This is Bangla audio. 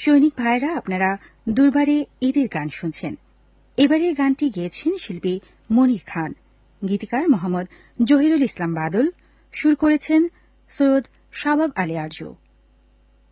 সৈনিক ভাইরা, আপনারা দুর্বারে ঈদের গান শুনছেন। এবারে গানটি গেয়েছেন শিল্পী মনির খান, গীতিকার মোহাম্মদ জহিরুল ইসলাম বাদল, সুর করেছেন সৈয়দ শাবাব আলী আরজু।